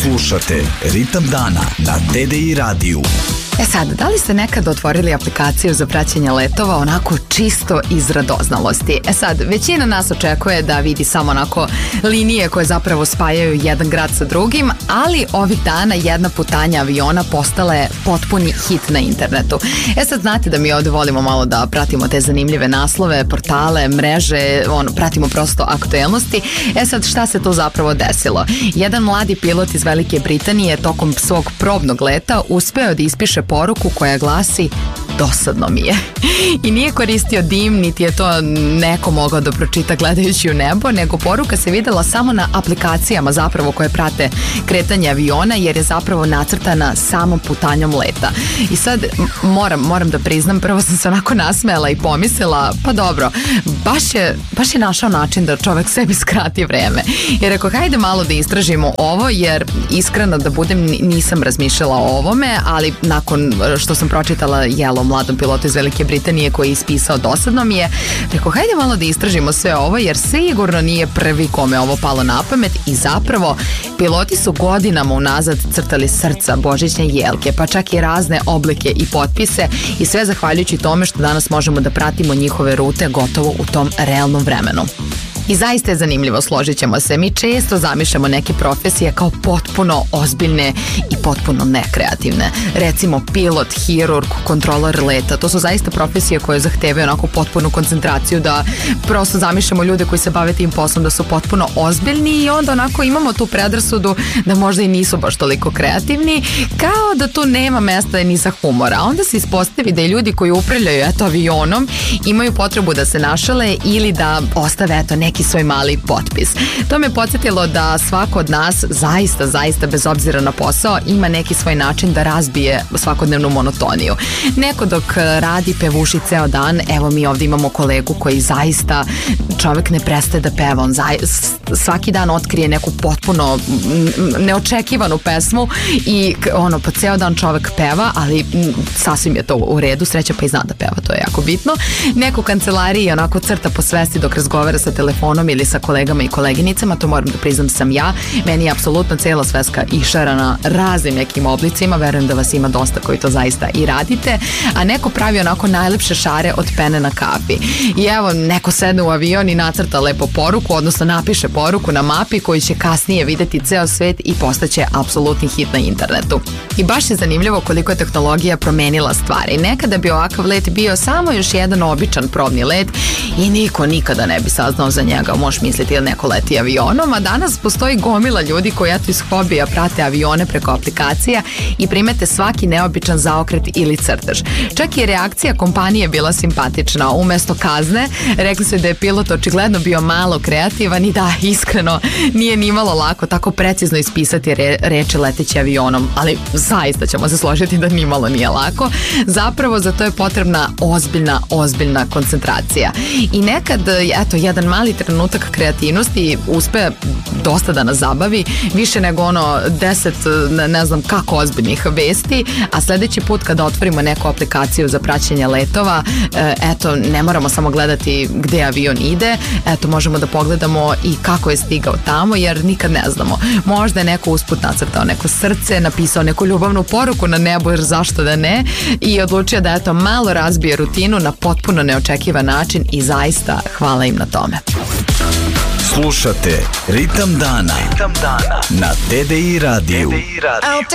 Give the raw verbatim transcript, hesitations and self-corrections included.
Slušate Ritam dana na T D I radiju. E sad, da li ste nekad otvorili aplikaciju za praćenje letova onako čisto iz radoznalosti? E sad, većina nas očekuje da vidi samo onako linije koje zapravo spajaju jedan grad sa drugim, ali ovih dana jedna putanja aviona postala je potpuni hit na internetu. E sad, znate da mi ovde volimo malo da pratimo te zanimljive naslove, portale, mreže, ono, pratimo prosto aktuelnosti. E sad, šta se to zapravo desilo? Jedan mladi pilot iz Velike Britanije tokom svog probnog leta uspeo da ispiše poruku koja glasi: dosadno mi je. I nije koristio dim, niti je to neko mogao da pročita gledajući u nebo, nego poruka se videla samo na aplikacijama zapravo koje prate kretanje aviona, jer je zapravo nacrtana samom putanjom leta. I sad moram, moram da priznam, prvo sam se onako nasmejala i pomislila, pa dobro, baš je, baš je našao način da čovek sebi skrati vreme. Jer rekao, hajde malo da istražimo ovo, jer iskreno da budem nisam razmišljala o ovome, ali nakon što sam pročitala jelo mladom pilotu iz Velike Britanije koji je ispisao dosadno mi je, rekao, hajde malo da istražimo sve ovo, jer sigurno nije prvi kome ovo palo na pamet. I zapravo piloti su godinama unazad crtali srca, božićne jelke, pa čak i razne oblike i potpise, i sve zahvaljujući tome što danas možemo da pratimo njihove rute gotovo u tom realnom vremenu. I zaista je zanimljivo, složit ćemo se. Mi često zamišljamo neke profesije kao potpuno ozbiljne i potpuno nekreativne. Recimo pilot, hirurg, kontrolor leta. To su zaista profesije koje zahtevaju onako potpunu koncentraciju, da prosto zamišljamo ljude koji se bave tim poslom da su potpuno ozbiljni, i onda onako imamo tu predrasudu da možda i nisu baš toliko kreativni, kao da tu nema mesta ni za humora. Onda se ispostavi da i ljudi koji upravljaju eto avionom imaju potrebu da se našale ili da ostave eto neki svoj mali potpis. To me podsjetilo da svako od nas zaista, zaista bez obzira na posao ima neki svoj način da razbije svakodnevnu monotoniju. Neko dok radi pevuši ceo dan, evo mi ovdje imamo kolegu koji zaista čovek ne prestaje da peva, on svaki dan otkrije neku potpuno neočekivanu pesmu i ono, po ceo dan čovek peva, ali sasvim je to u redu, sreća pa i zna da peva, to je jako bitno. Neko u kancelariji onako crta po svesti dok razgovara sa telefonom ili sa kolegama i koleginicama, to moram da priznam sam ja. Meni je apsolutno cijela sveska išarana raznim nekim oblicima, verujem da vas ima dosta koji to zaista i radite, a neko pravi onako najlepše šare od pene na kapi. I evo, neko sedne u avion i nacrta lepo poruku, odnosno napiše poruku na mapi koju će kasnije videti ceo svet i postaće apsolutni hit na internetu. I baš je zanimljivo koliko je tehnologija promenila stvari. Nekada bi ovakav let bio samo još jedan običan probni let i niko nikada ne bi saznao za njega, možeš misliti ili neko leti avionom, a danas postoji gomila ljudi koji eto iz hobija prate avione preko aplikacija i primete svaki neobičan zaokret ili crtež. Čak i reakcija kompanije bila simpatična. Umesto kazne, rekli su da je pilot očigledno bio malo kreativan i da, iskreno, nije ni malo lako tako precizno ispisati re, reči leteći avionom, ali zaista ćemo se složiti da ni malo nije lako. Zapravo za to je potrebna ozbiljna, ozbiljna koncentracija. I nekad, eto, jedan mali trenutak kreativnosti uspe dosta da nas zabavi, više nego ono deset, ne znam kako ozbiljnih vesti, a sledeći put kada otvorimo neku aplikaciju za praćenje letova, eto, ne moramo samo gledati gde avion ide, eto, možemo da pogledamo i kako je stigao tamo, jer nikad ne znamo. Možda je neko usput nacrtao neko srce, napisao neku ljubavnu poruku na nebu, jer zašto da ne, i odlučio da eto malo razbije rutinu na potpuno neočekivan način, i zaista hvala im na tome. Slušate Ritam dana, Ritam dana na T D I radiju.